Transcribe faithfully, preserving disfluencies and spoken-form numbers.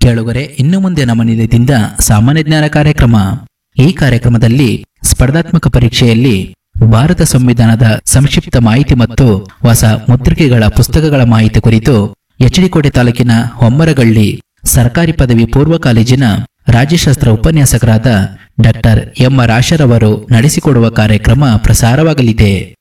ಕೇಳುಗರೆ, ಇನ್ನು ಮುಂದೆ ನಮ್ಮ ನಿಲಯದಿಂದ ಸಾಮಾನ್ಯ ಜ್ಞಾನ ಕಾರ್ಯಕ್ರಮ. ಈ ಕಾರ್ಯಕ್ರಮದಲ್ಲಿ ಸ್ಪರ್ಧಾತ್ಮಕ ಪರೀಕ್ಷೆಯಲ್ಲಿ ಭಾರತ ಸಂವಿಧಾನದ ಸಂಕ್ಷಿಪ್ತ ಮಾಹಿತಿ ಮತ್ತು ಹೊಸ ಮುದ್ರಿಕೆಗಳ ಪುಸ್ತಕಗಳ ಮಾಹಿತಿ ಕುರಿತು ಎಚ್ ಡಿ ಕೋಟೆ ತಾಲೂಕಿನ ಹೊಮ್ಮರಗಳ್ಳಿ ಸರ್ಕಾರಿ ಪದವಿ ಪೂರ್ವ ಕಾಲೇಜಿನ ರಾಜ್ಯಶಾಸ್ತ್ರ ಉಪನ್ಯಾಸಕರಾದ ಡಾಕ್ಟರ್ ಎಂ ಆರ್ ಆಶರ್ ಅವರು ನಡೆಸಿಕೊಡುವ ಕಾರ್ಯಕ್ರಮ ಪ್ರಸಾರವಾಗಲಿದೆ.